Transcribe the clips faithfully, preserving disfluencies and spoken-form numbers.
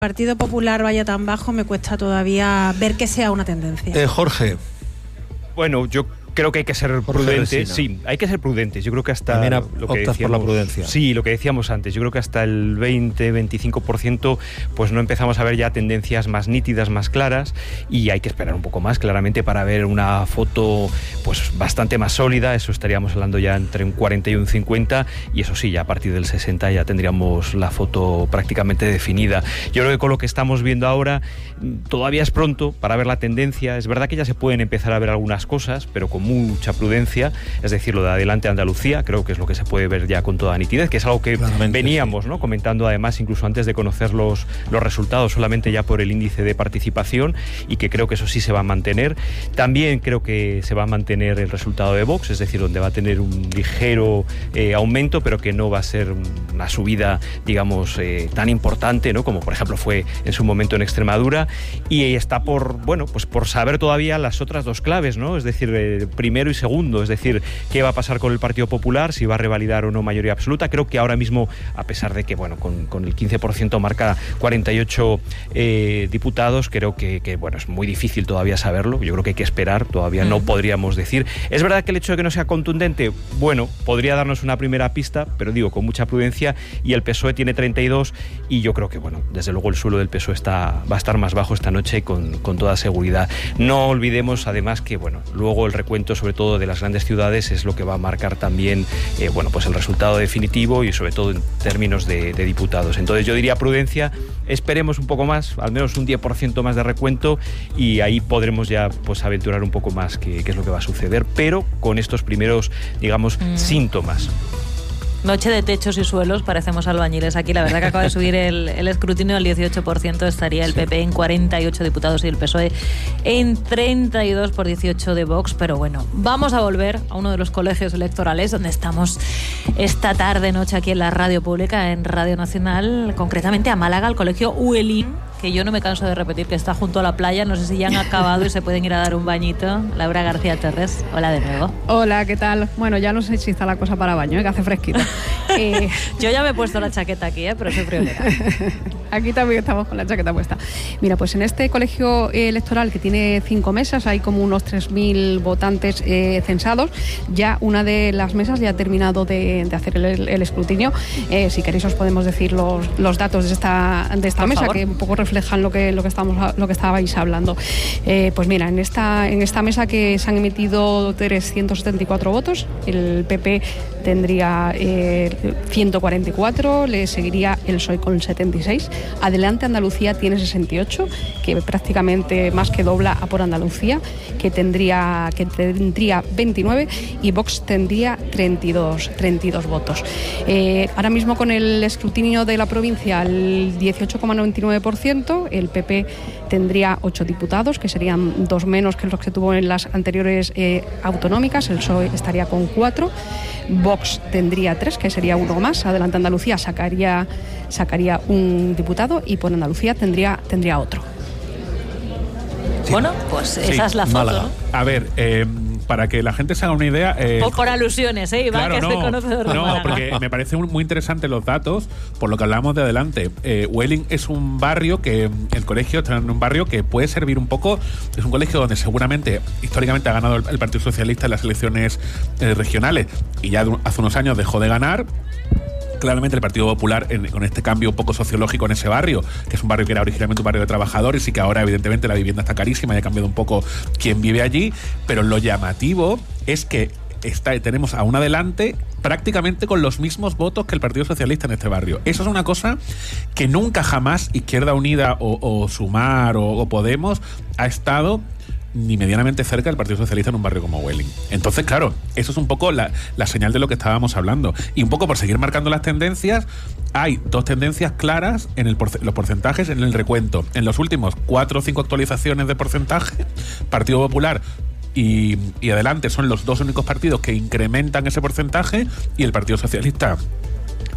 Partido Popular vaya tan bajo, me cuesta todavía ver que sea una tendencia. Eh, Jorge. Bueno, yo creo que hay que ser prudentes. Sí, hay que ser prudentes. Yo creo que hasta También lo que optas decíamos, por la prudencia. Sí, lo que decíamos antes. Yo creo que hasta el veinte, veinticinco por ciento pues no empezamos a ver ya tendencias más nítidas, más claras, y hay que esperar un poco más claramente para ver una foto pues bastante más sólida. Eso estaríamos hablando ya entre un cuarenta y un cincuenta, y eso sí, ya a partir del sesenta ya tendríamos la foto prácticamente definida. Yo creo que con lo que estamos viendo ahora todavía es pronto para ver la tendencia. Es verdad que ya se pueden empezar a ver algunas cosas, pero con mucha prudencia. Es decir, lo de Adelante Andalucía creo que es lo que se puede ver ya con toda nitidez, que es algo que Claramente, veníamos sí. ¿no? comentando además incluso antes de conocer los, los resultados, solamente ya por el índice de participación, y que creo que eso sí se va a mantener. También creo que se va a mantener el resultado de Vox, es decir, donde va a tener un ligero eh, aumento, pero que no va a ser una subida, digamos, eh, tan importante, ¿no? como por ejemplo fue en su momento en Extremadura, y está por, bueno, pues por saber todavía las otras dos claves, ¿no? Es decir, eh, primero y segundo, es decir, qué va a pasar con el Partido Popular, si va a revalidar o no mayoría absoluta. Creo que ahora mismo, a pesar de que, bueno, con, con el quince por ciento marca cuarenta y ocho eh, diputados, creo que, que, bueno, es muy difícil todavía saberlo. Yo creo que hay que esperar, todavía mm. no podríamos decir. Es verdad que el hecho de que no sea contundente, bueno, podría darnos una primera pista, pero digo, con mucha prudencia, y el P S O E tiene treinta y dos, y yo creo que, bueno, desde luego el suelo del P S O E está, va a estar más bajo esta noche con, con toda seguridad. No olvidemos, además, que, bueno, luego el recuento, sobre todo de las grandes ciudades, es lo que va a marcar también eh, bueno, pues el resultado definitivo, y sobre todo en términos de, de diputados. Entonces yo diría prudencia, esperemos un poco más, al menos un diez por ciento más de recuento, y ahí podremos ya pues aventurar un poco más qué, qué es lo que va a suceder, pero con estos primeros, digamos, mm. síntomas. Noche de techos y suelos, parecemos albañiles aquí. La verdad que acaba de subir el, el escrutinio al dieciocho por ciento, estaría el P P en cuarenta y ocho diputados y el P S O E en treinta y dos por dieciocho de Vox. Pero bueno, vamos a volver a uno de los colegios electorales donde estamos esta tarde, noche, aquí en la radio pública, en Radio Nacional, concretamente a Málaga, al colegio Uelín, que yo no me canso de repetir que está junto a la playa. No sé si ya han acabado y se pueden ir a dar un bañito. Laura García Torres, hola de nuevo. Hola, ¿qué tal? Bueno, ya no sé si está la cosa para baño, ¿eh? Que hace fresquito. eh... Yo ya me he puesto la chaqueta aquí, ¿eh? Pero soy friolera. Aquí también estamos con la chaqueta puesta. Mira, pues en este colegio electoral, que tiene cinco mesas, hay como unos tres mil votantes eh, censados. Ya una de las mesas ya ha terminado de, de hacer el, el escrutinio. Eh, si queréis os podemos decir los, los datos de esta, de esta mesa, favor. Que un poco reflejan lo que, lo que, estamos, lo que estabais hablando. Eh, pues mira, en esta, en esta mesa que se han emitido trescientos setenta y cuatro votos, el P P tendría eh, ciento cuarenta y cuatro, le seguiría el P S O E con setenta y seis, Adelante Andalucía tiene sesenta y ocho, que prácticamente más que dobla a Por Andalucía, que tendría, que tendría veintinueve, y Vox tendría treinta y dos, treinta y dos votos. Eh, ahora mismo con el escrutinio de la provincia, el dieciocho coma noventa y nueve por ciento, el P P tendría ocho diputados, que serían dos menos que los que tuvo en las anteriores eh, autonómicas, el P S O E estaría con cuatro, Vox tendría tres, que sería uno más, Adelante Andalucía sacaría, sacaría un diputado, y Por Andalucía tendría, tendría otro. Sí. Bueno, pues esa sí, es la foto, Málaga. ¿no? A ver, eh, para que la gente se haga una idea... Eh, por, por alusiones, ¿eh, Iván? Claro, que no, es el conocedor de no, Málaga. Porque me parecen muy interesantes los datos, por lo que hablamos de adelante. Eh, Uelín es un barrio que, el colegio está en un barrio que puede servir un poco, es un colegio donde seguramente, históricamente ha ganado el, el Partido Socialista en las elecciones eh, regionales, y ya hace unos años dejó de ganar. Claramente el Partido Popular, en, con este cambio un poco sociológico en ese barrio, que es un barrio que era originalmente un barrio de trabajadores y que ahora evidentemente la vivienda está carísima y ha cambiado un poco quién vive allí, pero lo llamativo es que está, tenemos a un Adelante prácticamente con los mismos votos que el Partido Socialista en este barrio. Eso es una cosa que nunca jamás Izquierda Unida o, o Sumar o, o Podemos ha estado ni medianamente cerca del Partido Socialista en un barrio como Uelín. Entonces, claro, eso es un poco la, la señal de lo que estábamos hablando. Y un poco por seguir marcando las tendencias, hay dos tendencias claras en el porce- los porcentajes en el recuento. En los últimos cuatro o cinco actualizaciones de porcentaje, Partido Popular y, y Adelante son los dos únicos partidos que incrementan ese porcentaje, y el Partido Socialista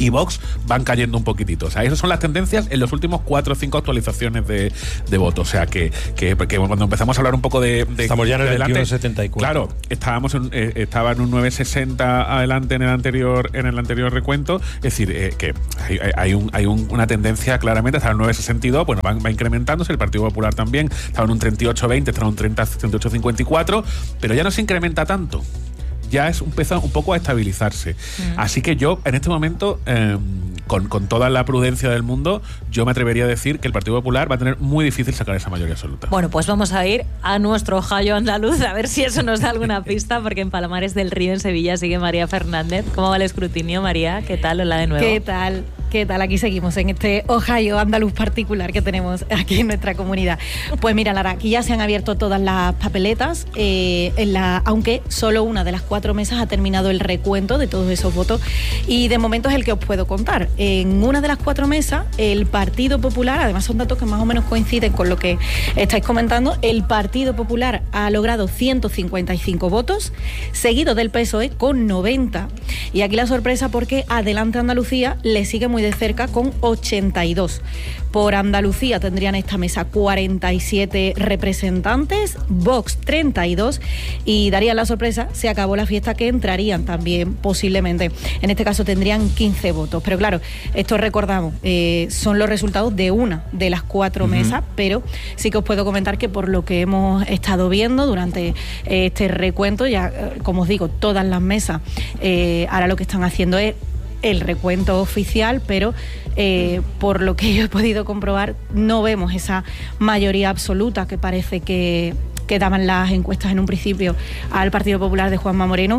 y Vox van cayendo un poquitito. O sea, esas son las tendencias en los últimos cuatro o cinco actualizaciones de, de votos. O sea, que, que, que cuando empezamos a hablar un poco de... de Estamos ya en el adelante, veintiuno setenta y cuatro. Claro, estábamos en, eh, estaba en un nueve sesenta adelante en el anterior en el anterior recuento. Es decir, eh, que hay, hay, un, hay un, una tendencia claramente, estaba en nueve sesenta y dos, bueno, va, va incrementándose. El Partido Popular también estaba en un treinta y ocho veinte, estaba en un treinta, treinta y ocho cincuenta y cuatro, pero ya no se incrementa tanto. Ya es empieza un poco a estabilizarse. Mm. Así que yo, en este momento, eh, con, con toda la prudencia del mundo, yo me atrevería a decir que el Partido Popular va a tener muy difícil sacar esa mayoría absoluta. Bueno, pues vamos a ir a nuestro Ohio andaluz, a ver si eso nos da alguna pista, porque en Palomares del Río, en Sevilla, sigue María Fernández. ¿Cómo va el escrutinio, María? ¿Qué tal? Hola de nuevo. ¿Qué tal? ¿Qué tal? Aquí seguimos en este Ohio andaluz particular que tenemos aquí en nuestra comunidad. Pues mira, Lara, aquí ya se han abierto todas las papeletas, eh, en la, aunque solo una de las cuatro mesas ha terminado el recuento de todos esos votos y de momento es el que os puedo contar. En una de las cuatro mesas, el Partido Popular, además son datos que más o menos coinciden con lo que estáis comentando, el Partido Popular ha logrado ciento cincuenta y cinco votos, seguido del P S O E con noventa. Y aquí la sorpresa porque Adelante Andalucía le sigue muy de cerca con ochenta y dos. Por Andalucía tendrían esta mesa cuarenta y siete representantes, Vox treinta y dos y darían la sorpresa, se acabó la fiesta, que entrarían también posiblemente. En este caso tendrían quince votos. Pero claro, esto recordamos, eh, son los resultados de una de las cuatro uh-huh. mesas, pero sí que os puedo comentar que por lo que hemos estado viendo durante eh, este recuento, ya eh, como os digo, todas las mesas eh, ahora lo que están haciendo es el recuento oficial, pero eh, por lo que yo he podido comprobar, no vemos esa mayoría absoluta que parece que, que daban las encuestas en un principio al Partido Popular de Juanma Moreno.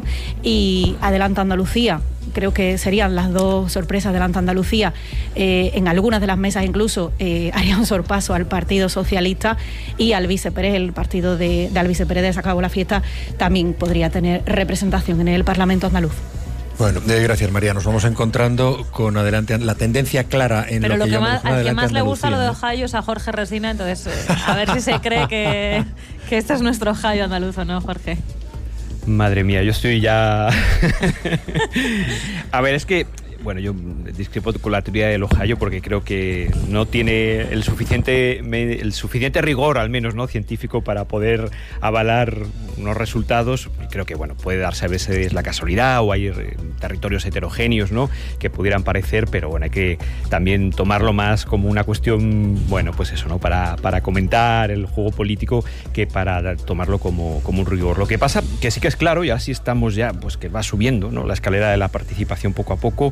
Y Adelante Andalucía, creo que serían las dos sorpresas. Adelante Andalucía, eh, en algunas de las mesas incluso eh, haría un sorpaso al Partido Socialista, y Alvise Pérez, el partido de, de Alvise Pérez de Se Acabó la Fiesta, también podría tener representación en el Parlamento andaluz. Bueno, eh, gracias, María. Nos vamos encontrando con adelante la tendencia clara en Pero lo que, lo que más, al que más le gusta lo de ¿no? Ohio es a Jorge Resina, entonces eh, a ver si se cree que, que este es nuestro Ohio andaluz o no, Jorge. Madre mía, yo estoy ya... A ver, es que... Bueno, yo discrepo con la teoría del Ohio porque creo que no tiene el suficiente el suficiente rigor, al menos no científico, para poder avalar unos resultados. Creo que bueno, puede darse a veces la casualidad o hay territorios heterogéneos, ¿no?, que pudieran parecer, pero bueno, hay que también tomarlo más como una cuestión, bueno, pues eso, ¿no?, para, para comentar el juego político que para tomarlo como, como un rigor. Lo que pasa que sí que es claro, y así estamos ya, pues que va subiendo, ¿no?, la escalera de la participación poco a poco.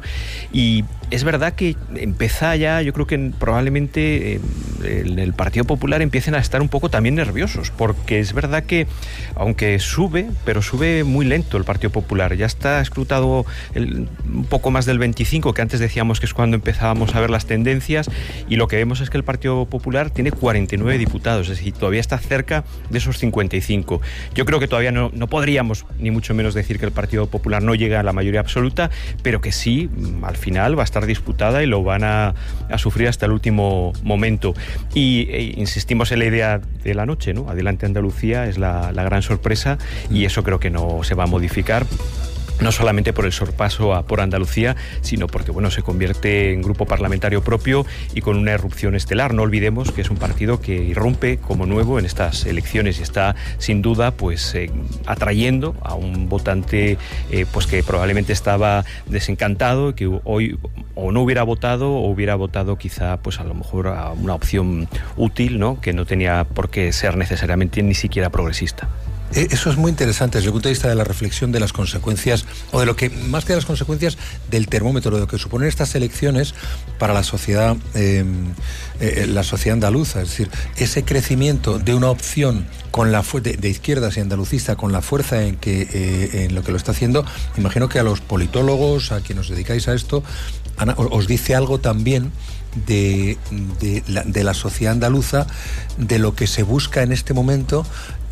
Y es verdad que empieza ya, yo creo que probablemente eh, en el Partido Popular empiecen a estar un poco también nerviosos, porque es verdad que, aunque sube, pero sube muy lento el Partido Popular. Ya está escrutado el, un poco más del veinticinco, que antes decíamos que es cuando empezábamos a ver las tendencias, y lo que vemos es que el Partido Popular tiene cuarenta y nueve diputados, es decir, todavía está cerca de esos cincuenta y cinco. Yo creo que todavía no, no podríamos, ni mucho menos decir que el Partido Popular no llega a la mayoría absoluta, pero que sí, al final va a estar disputada y lo van a, a sufrir hasta el último momento. Y e, insistimos en la idea de la noche, ¿no? Adelante Andalucía es la, la gran sorpresa, y eso creo que no se va a modificar. No solamente por el sorpaso a por Andalucía, sino porque bueno, se convierte en grupo parlamentario propio y con una irrupción estelar. No olvidemos que es un partido que irrumpe como nuevo en estas elecciones y está sin duda pues eh, atrayendo a un votante eh, pues que probablemente estaba desencantado y que hoy o no hubiera votado o hubiera votado quizá pues a lo mejor a una opción útil, ¿no?, que no tenía por qué ser necesariamente ni siquiera progresista. Eso es muy interesante desde el punto de vista de la reflexión de las consecuencias, o de lo que, más que de las consecuencias, del termómetro, de lo que suponen estas elecciones para la sociedad, eh, eh, la sociedad andaluza. Es decir, ese crecimiento de una opción con la fu- de, de izquierdas y andalucista, con la fuerza en que eh, en lo que lo está haciendo, imagino que a los politólogos, a quienes os dedicáis a esto, Ana, os dice algo también de, de, la, de la sociedad andaluza, de lo que se busca en este momento.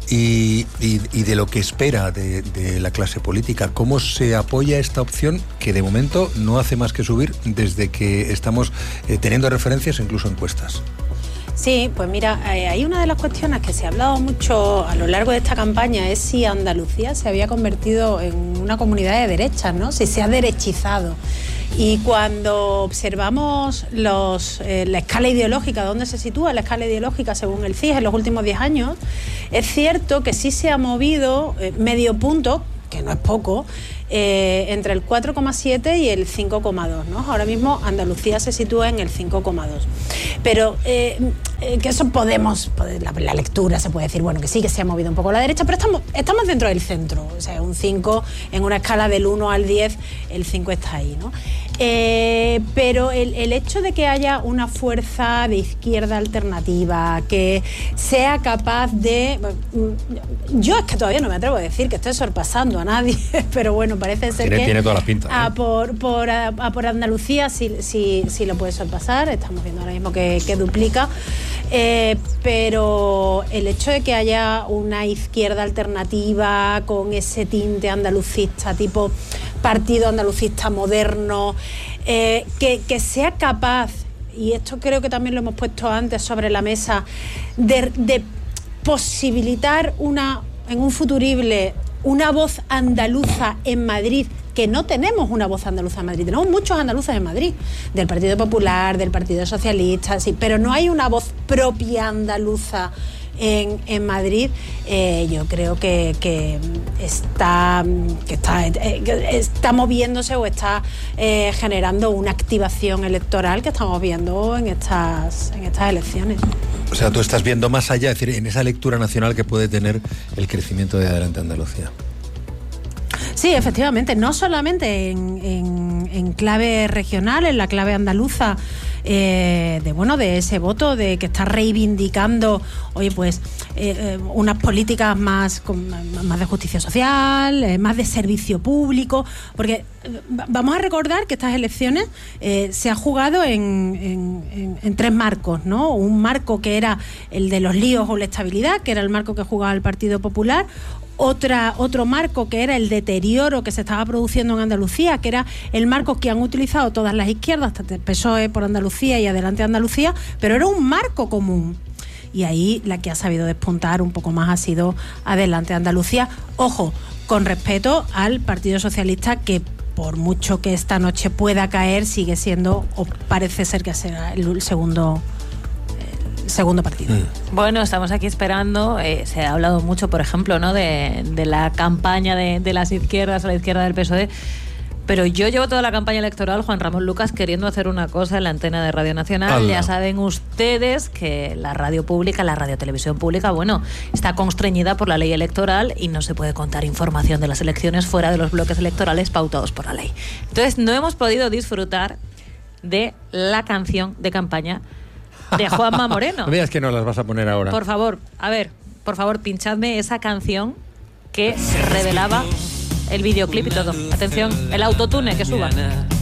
Y, y, y de lo que espera de, de la clase política. ¿Cómo se apoya esta opción que de momento no hace más que subir desde que estamos eh, teniendo referencias, incluso encuestas? Sí, pues mira, eh, hay una de las cuestiones que se ha hablado mucho a lo largo de esta campaña, es si Andalucía se había convertido en una comunidad de derechas, ¿no? Si se ha derechizado. Y cuando observamos los, eh, la escala ideológica, dónde se sitúa la escala ideológica según el C I S en los últimos diez años, es cierto que sí se ha movido eh, medio punto, que no es poco, eh, entre el cuatro coma siete y el cinco coma dos, ¿no? Ahora mismo Andalucía se sitúa en el cinco coma dos. Pero eh, eh, que eso podemos, la, la lectura se puede decir, bueno, que sí, que se ha movido un poco a la derecha, pero estamos, estamos dentro del centro. O sea, un cinco en una escala del uno al diez, el cinco está ahí, ¿no? Eh, pero el, el hecho de que haya una fuerza de izquierda alternativa que sea capaz de... Yo es que todavía no me atrevo a decir que esté sorpasando a nadie, pero bueno, parece ser tiene, que... Tiene toda la pinta. ¿eh? A, por, por, a, a por Andalucía sí, sí, sí lo puede sorpasar, estamos viendo ahora mismo que, que duplica, eh, pero el hecho de que haya una izquierda alternativa con ese tinte andalucista, tipo partido andalucista moderno, eh, que, que sea capaz, y esto creo que también lo hemos puesto antes sobre la mesa, de, de posibilitar una, en un futurible, una voz andaluza en Madrid, que no tenemos una voz andaluza en Madrid, tenemos muchos andaluces en Madrid, del Partido Popular, del Partido Socialista, sí, pero no hay una voz propia andaluza en, en Madrid. eh, yo creo que, que está que está, eh, que está moviéndose o está eh, generando una activación electoral que estamos viendo en estas, en estas elecciones. O sea, tú estás viendo más allá, es decir, en esa lectura nacional que puede tener el crecimiento de Adelante Andalucía. Sí, efectivamente, no solamente en, en, en clave regional, en la clave andaluza, eh, de bueno, de ese voto de que está reivindicando, oye, pues eh, eh, unas políticas más, con, más de justicia social, eh, más de servicio público, porque eh, vamos a recordar que estas elecciones eh, se ha jugado en, en, en, en tres marcos, ¿no? Un marco que era el de los líos o la estabilidad, que era el marco que jugaba el Partido Popular. Otra, otro marco que era el deterioro que se estaba produciendo en Andalucía, que era el marco que han utilizado todas las izquierdas, P S O E por Andalucía y Adelante Andalucía, pero era un marco común. Y ahí la que ha sabido despuntar un poco más ha sido Adelante Andalucía. Ojo, con respeto al Partido Socialista, que por mucho que esta noche pueda caer, sigue siendo, o parece ser que será el segundo... segundo partido. Mm. Bueno, estamos aquí esperando, eh, se ha hablado mucho, por ejemplo, ¿no? de, de la campaña de, de las izquierdas a la izquierda del P S O E, pero yo llevo toda la campaña electoral, Juan Ramón Lucas, queriendo hacer una cosa en la antena de Radio Nacional. Allah. Ya saben ustedes que la radio pública, la radiotelevisión pública, bueno, está constreñida por la ley electoral y no se puede contar información de las elecciones fuera de los bloques electorales pautados por la ley. Entonces no hemos podido disfrutar de la canción de campaña de Juanma Moreno. No veas que no las vas a poner ahora. Por favor, a ver, por favor, pinchadme esa canción que revelaba el videoclip y todo. Atención, el autotune que suba.